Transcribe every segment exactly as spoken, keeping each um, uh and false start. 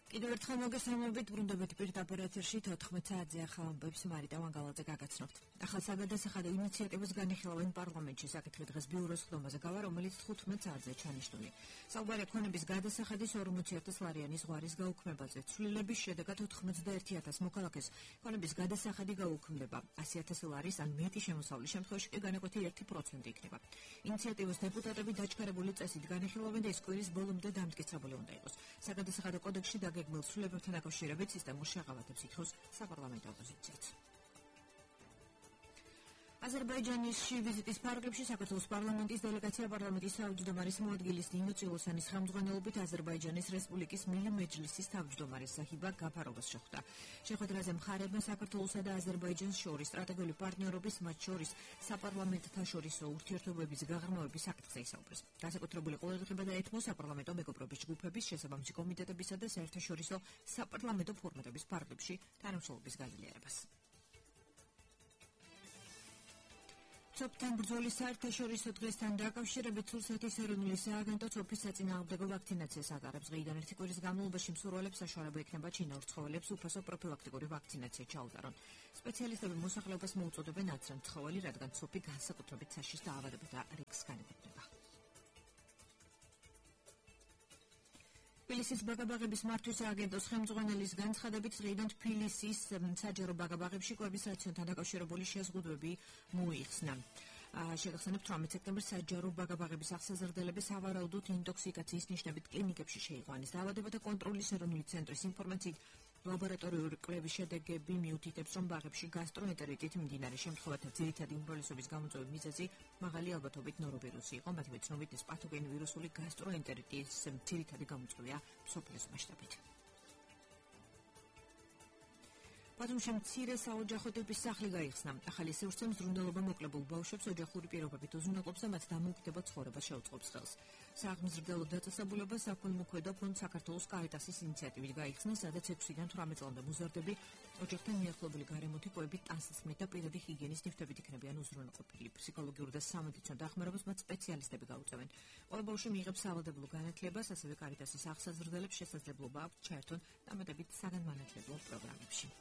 კიდევ ერთხელ მოგესალმებით, ბრუნდებით პირდაპირ ეთერში თოთხმეტ საათზე ახალ ამბებს მარიტა ვანგალაძე გაგაცნობთ. ახალ საგადასახადო ინიციატივას განიხილავენ პარლამენტში საკითხი დღეს ბიუროს ხდომაზე გავა, რომელიც თხუთმეტ საათზე ჩანიშნული. საუბარია ქონების გადასახადის ორმოცი ათას ლარიანი ზღვარის გაუქმებაზე. ცვლილების შედეგად ოთხმოცდაერთი ათას მოქალაქეს ქონების გადასახადი გაუქმდება. ასი ათასი ლარის ან მეტი შემოსავლის შემთხვევაში კი განაკვეთი ერთი პროცენტი იქნება. ინიციატივას დეპუტატები დაჩქარებული წესით განიხილავენ და ეს კვირის ბოლომდე დამტკიცებული უნდა იყოს. საგადასახადო კოდექსში გეგმილ ცვლილებებთან დაკავშირებით სისტემურ შეღავათებს ითხოვს საპარლამენტო ოპოზიციაც. აზერბაიჯანის ვიზიტის ფარგლებში საქართველოს პარლამენტის დელეგაცია პარლამენტის თავმჯდომარის მოადგილის ნინო წილოსანის ხელმძღვანელობით აზერბაიჯანის რესპუბლიკის მილი მეჯლისის თავმჯდომარის საჰიბა გაფაროვას შეხვდა. შეხვედრაზე მხარეებმა საქართველოსა და აზერბაიჯანს შორის სტრატეგიული პარტნიორობის, მათ შორის საპარლამენტთაშორისო ურთიერთობების გაღრმავების საკითხზე ისაუბრეს. განსაკუთრებული ყურადღება დაეთმო საპარლამენტო მეგობრობის ჯგუფების, შესაბამისი კომიტეტებისა და საერთაშორისო საპარლამენტო ფორმატების ფარგლებში თანამშრომლობის გაძლიერებას. სოფთან ბრძოლის საერთაშორისო დღესთან დაკავშირებით სურსათის ეროვნული სააგენტო სოფის საწინააღმდეგო ვაქცინაციას ატარებს. დღეიდან ერთი კვირის განმავლობაში მსურველებს საშუალება ექნება ჩინაურ ცხოველებს უფასო პროფილაქტიკური ვაქცინაცია ჩაუტარონ. სპეციალისტები მოსახლეობას მოუწოდებენ აცრან ცხოველი, რადგან სოფი განსაკუთრებით საშიშ დაავადებათა რისკს განეკუთვნება. თბილისის ბაგაბაღების მართვის სააგენტოს ხელმძღვანელის განცხადებით დღეიდან თბილისის საჯარო ბაგაბაღებში კვების რაციონთან დაკავშირებული შეზღუდვები მოიხსნა. შეგახსენებთ, თვრამეტ სექტემბერს საჯარო ბაგაბაღების აღსაზრდელების სავარაუდოდ ინტოქსიკაციის ნიშნებით კლინიკებში შეიყვანეს. დაავადებათა კონტროლის ეროვნული ცენტრის ინფორმაციით ლაბორატორიული კვლევის შედეგები მიუთითებს, რომ ბაღებში გასტროენტერიტით მიმდინარე შემთხვევათა ძირითადი უმრავლესობის გამოწვევის მიზეზი მაღალი ალბათობით ნოროვირუსი იყო. მათივე ცნობით ეს პათოგენი ვირუსული გასტროენტერიტის ძირითადი გამოწვევია მსოფლიოს მასშტაბით. ბათუმში მცირე საოჯახო ტიპის სახლი გაიხსნა. ახალი სივრცე მზრუნველობა მოკლებულ ბავშვებს ოჯახური პირობებით უზრუნველყოფს და მათ დამოუკიდებელ ცხოვრებას შეუწყობს ხელს. სააღმზრდელო დაწესებულება საქველმოქმედო ფონდ საქართველოს კარიტასის ინიციატივით გაიხსნა, სადაც ექვსიდან თვრამეტ წლამდე მოზარდები ოჯახთან მიახლოებული გარემოთი კვებით, ტანსაცმლით და პირადი ჰიგიენის ნივთებით იქნებიან უზრუნველყოფილი. ფსიქოლოგიური და სამედიცინო დახმარებას მათ სპეციალისტები გაუწევენ. ყველა ბავშვი მიიღებს სავალდებულო განათლებას, ასევე კარიტასის აღსაზრდელებს შესაძლებლობა აქვთ ჩაერთონ დამატებით საგანმანათლებლო პროგრამებში.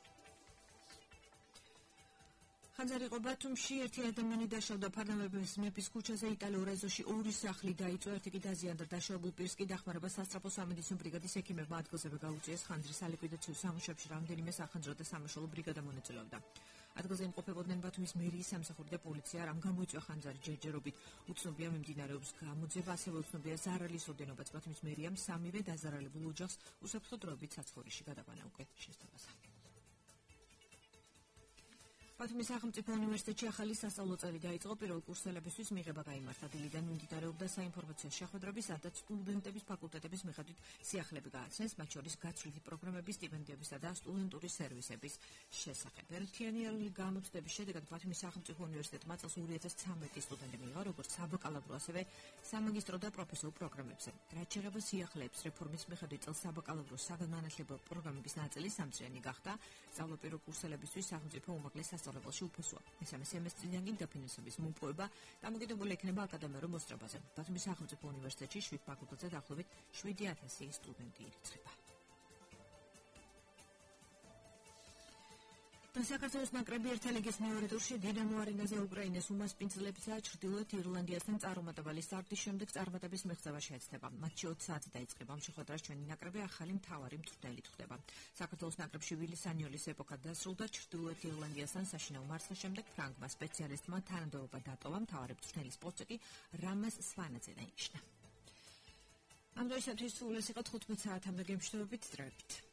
ხანძარი იყო ბათუმში, ერთი ადამიანი დაშავდა ფარნავების მეფის ქუჩაზე, იტალიურ ეზოში ორი სახლი დაიწვა, ერთი კი დაზიანდა. დაშავებულ პირს კი დახმარება სასწრაფო სამედიცინო ბრიგადის ექიმებმა ადგილზე გაუწიეს. ხანძრის სალიკვიდაციო სამუშაოებში რამდენიმე სახანძრო და სამაშველო ბრიგადა მონაწილეობდა. ადგილზე იმყოფებოდნენ ბათუმის მერიის სამსახური და პოლიცია, რამ გამოიწვია ხანძარი ჯერჯერობით. უცნობია მიმდინარეობს გამოძიება, ასევე უცნობია ზარალის ოდენობაც. ბათუმის მერიამ სამივე დაზარალებულ ოჯახს უსაფრთხო დროებით საცხოვრისში გადაყვანა უკვე შესთავაზა. ბათუმის სახელმწიფო უნივერსიტეტში ახალი სასწავლო წელი დაიწყო. პირველ კურსელებისთვის მიღება გაიმართა. დილიდან მიმდინარეობდა საინფორმაციო შეხვედრები, სადაც სტუდენტების ფაკულტეტების მიხედვით სიახლეები გააცნეს, მათ შორის გაცვლითი პროგრამების, სტიპენდიებისა და სტუდენტური სერვისების შესახებ. ერთიანიანი გამოცდების შედეგად ბათუმის სახელმწიფო უნივერსიტეტმა წელს ორი ათას ცხრამეტი სტუდენტი მიიღო, როგორც საბაკალავრო, ასევე სამაგისტრო და პროფესორ პროგრამებზე. რაც შეეხება სიახლეებს, რეფორმის მიხედვით წელს საბაკალავრო საგანმანათლებლო პროგრამების ნაწილი სამწლიანი გახდა. სწავლაპირო კურსელებისთვის სახელმწიფო უმაღლეს სასწავლებელში უფასოა. მესამე სემესტრიდან კი დაფინანსების მომპოვება დამოკიდებული იქნება აკადემიურ მოსწრებაზე. ბათუმის სახელმწიფო უნივერსიტეტში შვიდ ფაკულტეტზე დაახლოებით შვიდი ათასი სტუდენტი ირიცხება. საქართველოს ნაკრები ერთა ლიგის მეორე ტურში დინამო არენაზე უკრაინას უმასპინძლებსა ჩრდილოეთ ირლანდიასთან წარუმატებელი სტარტის შემდეგ წარმატების მიღწევა შეეცდება. მატჩი ოცი საათი დაიწყება. ამ შეხვედრას ჩვენი ნაკრები ახალი მთავარი მწვრთნელით ხვდება. საქართველოს ნაკრებში ვილი სანიოლის ეპოქა დასრულდა. ჩრდილოეთ ირლანდიასთან საშინაო მარცხის შემდეგ ფრანგმა სპეციალისტმა თანამდებობა დატოვა. მთავარი მწვრთნელის პოსტზე კი რამაზ სვანაძე დაინიშნა. ამ დროისათვის სულ ეს იყო თხუთმეტ საათამდე გემშვიდობით. ძრებით.